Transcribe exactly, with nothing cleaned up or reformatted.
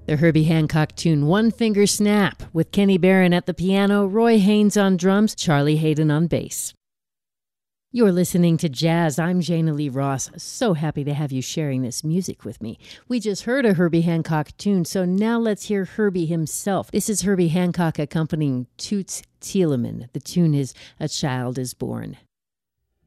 The Herbie Hancock tune One Finger Snap with Kenny Barron at the piano, Roy Haynes on drums, Charlie Hayden on bass. You're listening to Jazz. I'm Jana Lee Ross. So happy to have you sharing this music with me. We just heard a Herbie Hancock tune, so now let's hear Herbie himself. This is Herbie Hancock accompanying Toots Thielemans. The tune is A Child is Born.